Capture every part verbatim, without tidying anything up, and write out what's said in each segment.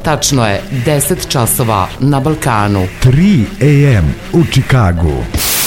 Tačno je deset časova na Balkanu. tri a m u Čikagu.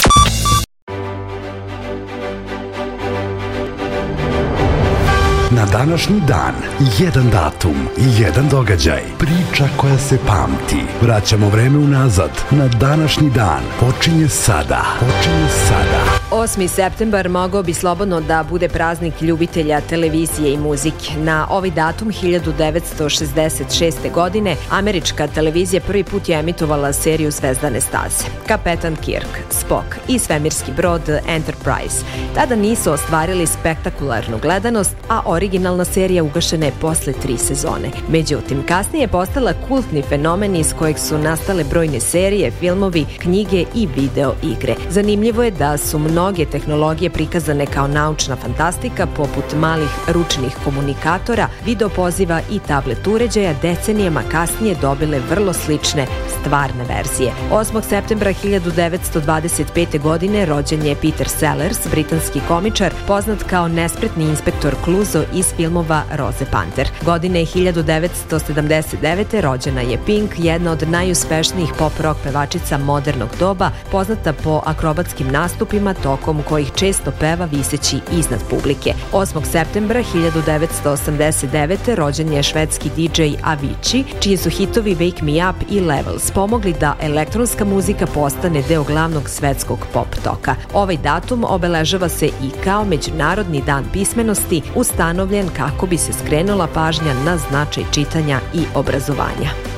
Na današnji dan, jedan datum, jedan događaj, priča koja se pamti. Vraćamo vreme unazad. Na današnji dan počinje sada. Počinje sada. osmi septembar mogao bi slobodno da bude praznik ljubitelja televizije i muzike. Na ovaj datum hiljadu devetsto šezdeset šeste. godine američka televizija prvi put je emitovala seriju Zvezdane staze. Kapetan Kirk, Spock i svemirski brod Enterprise tada nisu ostvarili spektakularnu gledanost, a originalna serija ugašena je posle tri sezone. Međutim, kasnije je postala kultni fenomen iz kojeg su nastale brojne serije, filmovi, knjige i video igre. Zanimljivo je da su mnoge tehnologije prikazane kao naučna fantastika, poput malih ručnih komunikatora, video poziva i tablet uređaja, decenijama kasnije dobile vrlo slične stvarne verzije. osmog septembra hiljadu devetsto dvadeset pete. godine rođen je Peter Sellers, britanski komičar, poznat kao nespretni inspektor Kluzo iz filmova Roze Panter. Godine hiljadu devetsto sedamdeset devete. rođena je Pink, jedna od najuspešnijih pop-rock pevačica modernog doba, poznata po akrobatskim nastupima tokom kojih često peva viseći iznad publike. osmog septembra hiljadu devetsto osamdeset devete. rođen je švedski di džej Avicii, čiji su hitovi Wake Me Up i Levels pomogli da elektronska muzika postane deo glavnog svetskog pop toka. Ovaj datum obeležava se i kao Međunarodni dan pismenosti, ustanovljen kako bi se skrenula pažnja na značaj čitanja i obrazovanja.